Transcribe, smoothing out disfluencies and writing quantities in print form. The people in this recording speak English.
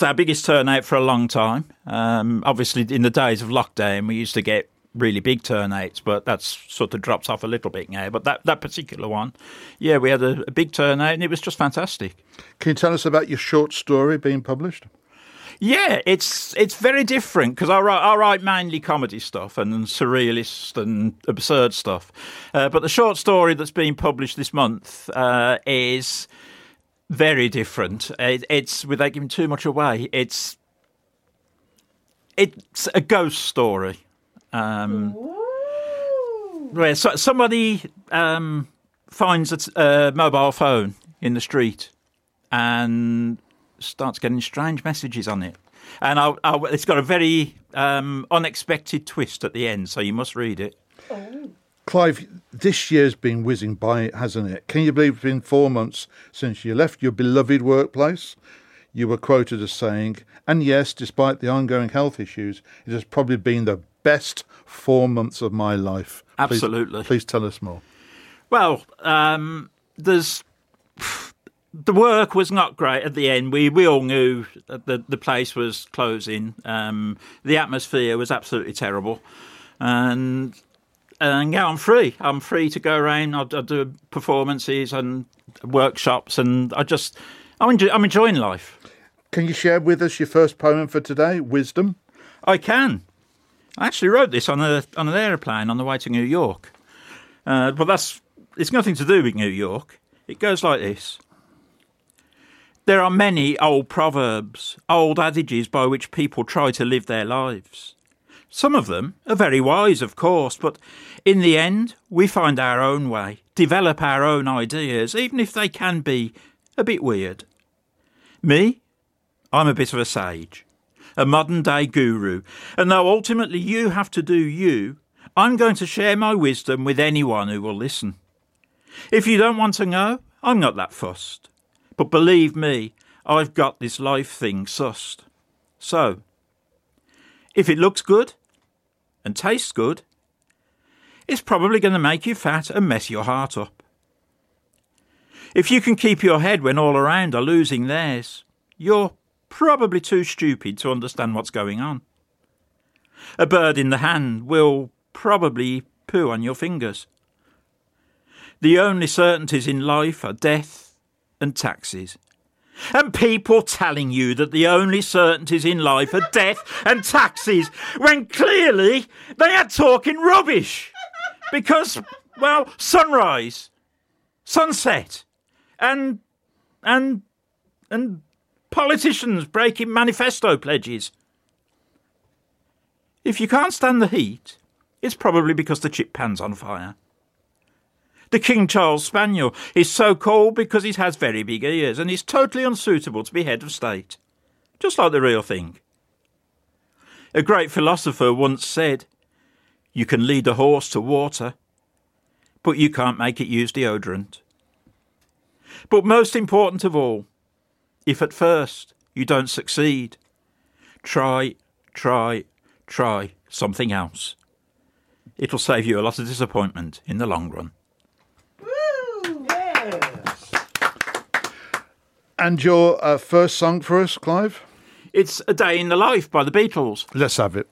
was our biggest turnout for a long time. Obviously, in the days of lockdown, we used to get really big turnouts, but that's sort of dropped off a little bit now. But that particular one, yeah, we had a big turnout, and it was just fantastic. Can you tell us about your short story being published? Yeah, it's very different because I write mainly comedy stuff and surrealist and absurd stuff. But the short story that's being published this month is very different. It's without giving too much away. It's a ghost story. Where somebody finds a mobile phone in the street and starts getting strange messages on it. And it's got a very unexpected twist at the end, so you must read it. Oh. Clive, this year's been whizzing by, hasn't it? Can you believe it's been 4 months since you left your beloved workplace? You were quoted as saying, and yes, despite the ongoing health issues, it has probably been the best 4 months of my life. Absolutely. Please tell us more. Well, the work was not great at the end. We all knew that the place was closing. The atmosphere was absolutely terrible. And yeah, I'm free. I'm free to go around. I do performances and workshops, and I'm enjoying life. Can you share with us your first poem for today, Wisdom? I can. I actually wrote this on an aeroplane on the way to New York. But it's nothing to do with New York. It goes like this. There are many old proverbs, old adages by which people try to live their lives. Some of them are very wise, of course, but in the end, we find our own way, develop our own ideas, even if they can be a bit weird. Me? I'm a bit of a sage, a modern-day guru, and though ultimately you have to do you, I'm going to share my wisdom with anyone who will listen. If you don't want to know, I'm not that fussed. But believe me, I've got this life thing sussed. So, if it looks good and tastes good, it's probably going to make you fat and mess your heart up. If you can keep your head when all around are losing theirs, you're probably too stupid to understand what's going on. A bird in the hand will probably poo on your fingers. The only certainties in life are death and taxes. And people telling you that the only certainties in life are death and taxes, when clearly they are talking rubbish. Because, well, sunrise, sunset, and politicians breaking manifesto pledges. If you can't stand the heat, it's probably because the chip pan's on fire. The King Charles Spaniel is so cold because he has very big ears and is totally unsuitable to be head of state. Just like the real thing. A great philosopher once said, you can lead a horse to water, but you can't make it use deodorant. But most important of all, if at first you don't succeed, try something else. It'll save you a lot of disappointment in the long run. And your first song for us, Clive? It's A Day in the Life by the Beatles. Let's have it.